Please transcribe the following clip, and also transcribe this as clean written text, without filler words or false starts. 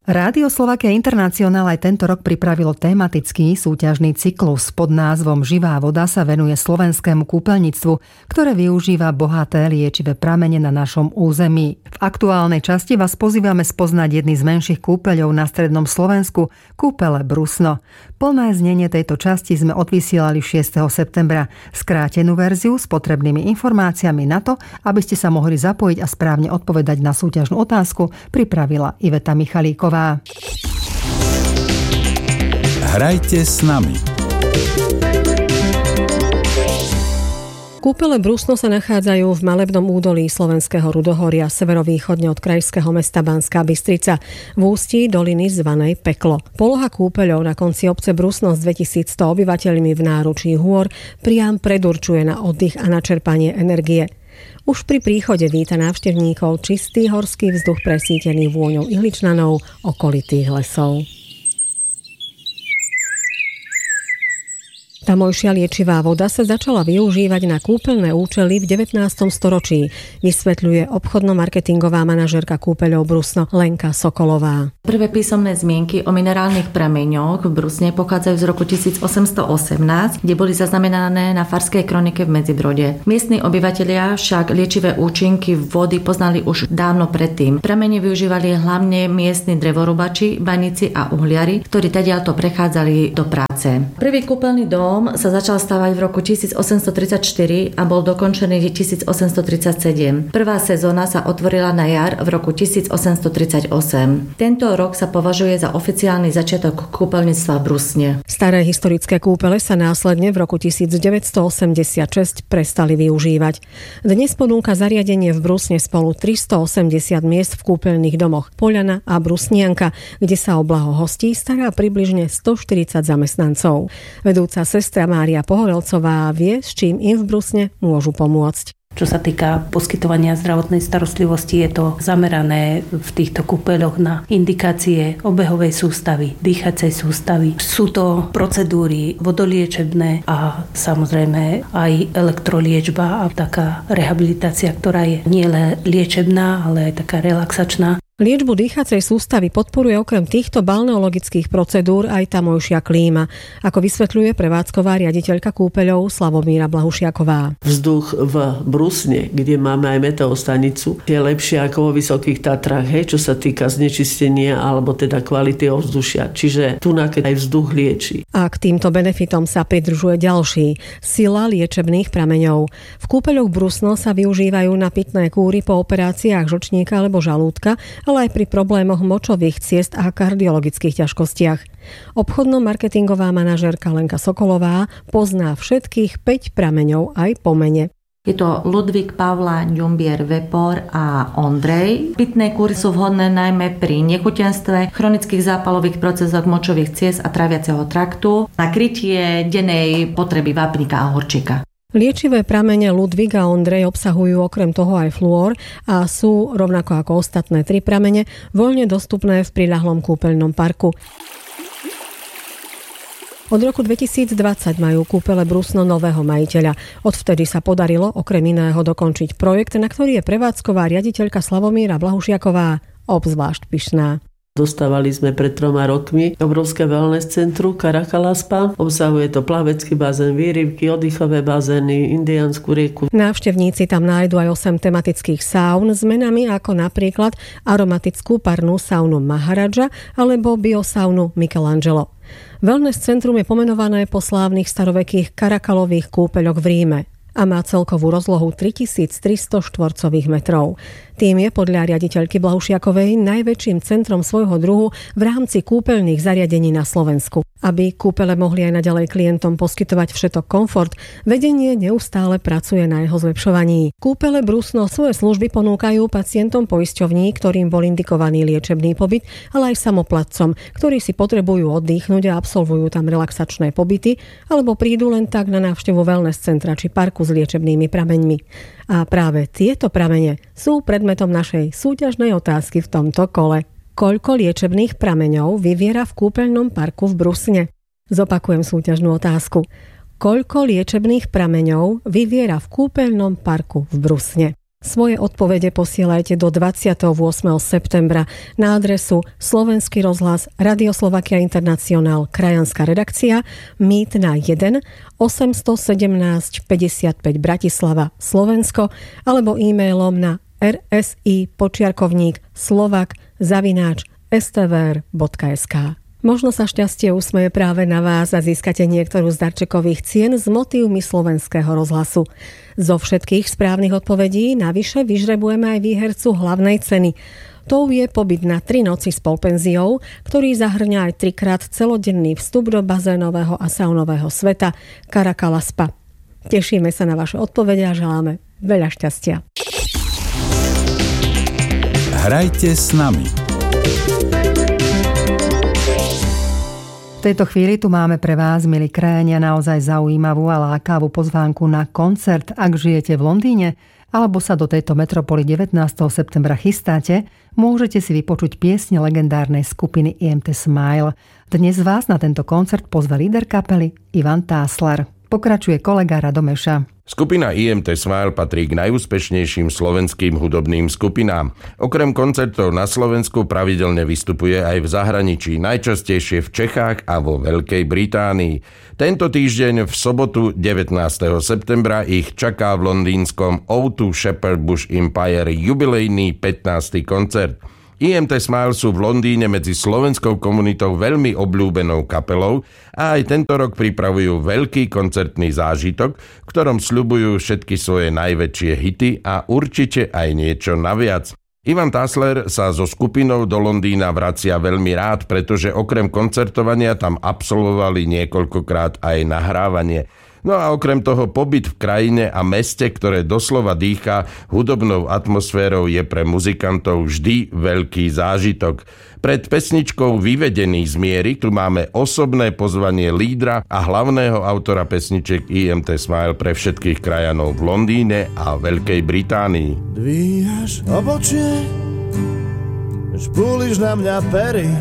Rádio Slovakia International aj tento rok pripravilo tematický súťažný cyklus. Pod názvom Živá voda sa venuje slovenskému kúpeľníctvu, ktoré využíva bohaté liečivé pramene na našom území. V aktuálnej časti vás pozývame spoznať jedny z menších kúpeľov na strednom Slovensku, kúpele Brusno. Plné znenie tejto časti sme odvysielali 6. septembra. Skrátenú verziu s potrebnými informáciami na to, aby ste sa mohli zapojiť a správne odpovedať na súťažnú otázku, pripravila Iveta Michalíková. Hrajte s nami. Kúpele Brusno sa nachádzajú v malebnom údolí slovenského Rudohoria severovýchodne od krajského mesta Banská Bystrica v ústí doliny zvanej Peklo. Poloha kúpeľov na konci obce Brusno s 2100 obyvateľmi v náručí hôr priam predurčuje na oddych a načerpanie energie. Už pri príchode víta návštevníkov čistý horský vzduch presítený vôňou ihličnanov okolitých lesov. Tamojšia liečivá voda sa začala využívať na kúpeľné účely v 19. storočí, vysvetľuje obchodno-marketingová manažérka kúpeľov Brusno Lenka Sokolová. Prvé písomné zmienky o minerálnych prameňoch v Brusne pochádzajú z roku 1818, kde boli zaznamenané na farskej kronike v Medzibrode. Miestni obyvatelia však liečivé účinky vody poznali už dávno predtým. Pramene využívali hlavne miestni drevorúbači, baníci a uhliari, ktorí tadiaľto prechádzali do práce. Prvý kúpeľný dom sa začal stavať v roku 1834 a bol dokončený 1837. Prvá sezóna sa otvorila na jar v roku 1838. Tento rok sa považuje za oficiálny začiatok kúpeľníctva v Brusne. Staré historické kúpele sa následne v roku 1986 prestali využívať. Dnes ponúka zariadenie v Brusne spolu 380 miest v kúpeľných domoch Poľana a Brusnianka, kde sa o blaho hostí stará približne 140 zamestnancov. Vedúca sestra Mária Pohorelcová vie, s čím im v Brusne môžu pomôcť. Čo sa týka poskytovania zdravotnej starostlivosti, je to zamerané v týchto kúpeľoch na indikácie obehovej sústavy, dýchacej sústavy. Sú to procedúry vodoliečebné a samozrejme aj elektroliečba a taká rehabilitácia, ktorá je nielen liečebná, ale aj taká relaxačná. Liečbu dýchacej sústavy podporuje okrem týchto balneologických procedúr aj tamojšia klíma, ako vysvetľuje prevádzková riaditeľka kúpeľov Slavomíra Blahušiaková. Vzduch v Brusne, kde máme aj meteostanicu, je lepšie ako vo Vysokých Tatrách, čo sa týka znečistenia alebo teda kvality ovzdušia. Čiže tu aj vzduch lieči. A k týmto benefitom sa pridružuje ďalší sila liečebných prameňov. V kúpeľoch Brusno sa využívajú na pitné kúry po operáciách žlčníka alebo žalúdka, ale aj pri problémoch močových ciest a kardiologických ťažkostiach. Obchodno-marketingová manažérka Lenka Sokolová pozná všetkých 5 prameňov aj po mene. Je to Ludvík, Pavla, Ňumbier, Vepor a Ondrej. Pitné kúry sú vhodné najmä pri nechutenstve, chronických zápalových procesoch močových ciest a traviaceho traktu, na krytie dennej potreby vápnika a horčíka. Liečivé pramene Ludvík a Ondrej obsahujú okrem toho aj fluor a sú, rovnako ako ostatné 3 pramene, voľne dostupné v priľahlom kúpeľnom parku. Od roku 2020 majú kúpele Brusno nového majiteľa. Odvtedy sa podarilo okrem iného dokončiť projekt, na ktorý je prevádzková riaditeľka Slavomíra Blahušiaková obzvlášť pyšná. Dostávali sme pred 3 rokmi obrovské wellness centrum Karakala Spa. Obsahuje to plavecký bazén, výrivky, oddychové bazény, indiánsku rieku. Návštevníci tam nájdu aj 8 tematických saun s menami ako napríklad aromatickú parnú saunu Maharadža alebo biosaunu Michelangelo. Wellness centrum je pomenované po slávnych starovekých karakalových kúpeľoch v Ríme a má celkovú rozlohu 3300 štvorcových metrov. Tým je podľa riaditeľky Blahušiakovej najväčším centrom svojho druhu v rámci kúpeľných zariadení na Slovensku. Aby kúpele mohli aj naďalej klientom poskytovať všetok komfort, vedenie neustále pracuje na jeho zlepšovaní. Kúpele Brusno svoje služby ponúkajú pacientom poisťovní, ktorým bol indikovaný liečebný pobyt, ale aj samoplatcom, ktorí si potrebujú oddychnúť a absolvujú tam relaxačné pobyty, alebo prídu len tak na návštevu wellness centra či parku s liečebnými prameňmi. A práve tieto pramene sú predmetom našej súťažnej otázky v tomto kole. Koľko liečebných prameňov vyviera v kúpeľnom parku v Brusne? Zopakujem súťažnú otázku. Koľko liečebných prameňov vyviera v kúpeľnom parku v Brusne? Svoje odpovede posielajte do 28. septembra na adresu Slovenský rozhlas, Radio Slovakia International, krajanská redakcia, Mýtna 1, 817 55 Bratislava, Slovensko, alebo e-mailom na rsi@slovak@stvr.sk. Možno sa šťastie usmeje práve na vás a získate niektorú z darčekových cien s motívmi Slovenského rozhlasu. Zo všetkých správnych odpovedí navyše vyžrebujeme aj výhercu hlavnej ceny. Tou je pobyt na 3 noci s polpenziou, ktorý zahrňa aj 3-krát celodenný vstup do bazénového a saunového sveta Caracalla Spa. Tešíme sa na vaše odpovede a želáme veľa šťastia. Hrajte s nami. V tejto chvíli tu máme pre vás, milí krajania, naozaj zaujímavú a lákavú pozvánku na koncert. Ak žijete v Londýne alebo sa do tejto metropoly 19. septembra chystáte, môžete si vypočuť piesne legendárnej skupiny IMT Smile. Dnes vás na tento koncert pozve líder kapely Ivan Táslar. Pokračuje kolega Radomeša. Skupina IMT Smile patrí k najúspešnejším slovenským hudobným skupinám. Okrem koncertov na Slovensku pravidelne vystupuje aj v zahraničí, najčastejšie v Čechách a vo Veľkej Británii. Tento týždeň v sobotu 19. septembra ich čaká v londýnskom O2 Shepherd Bush Empire jubilejný 15. koncert. IMT Smile sú v Londýne medzi slovenskou komunitou veľmi obľúbenou kapelou a aj tento rok pripravujú veľký koncertný zážitok, v ktorom sľubujú všetky svoje najväčšie hity a určite aj niečo naviac. Ivan Táslar sa so skupinou do Londýna vracia veľmi rád, pretože okrem koncertovania tam absolvovali niekoľkokrát aj nahrávanie. No a okrem toho pobyt v krajine a meste, ktoré doslova dýcha hudobnou atmosférou, je pre muzikantov vždy veľký zážitok. Pred pesničkou Vyvedený z miery tu máme osobné pozvanie lídra a hlavného autora pesniček IMT Smile pre všetkých krajanov v Londýne a Veľkej Británii. Dvíhaš obočie, špúliš na mňa pery.